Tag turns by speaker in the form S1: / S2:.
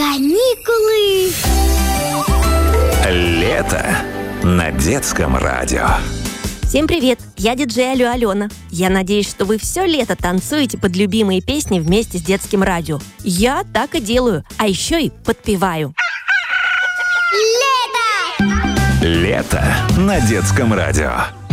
S1: Каникулы.
S2: Лето на детском радио.
S3: Всем привет, я диджей Алена. Я надеюсь, что вы все лето танцуете под любимые песни вместе с детским радио. Я так и делаю, а еще и подпеваю.
S1: Лето!
S2: Лето на детском радио.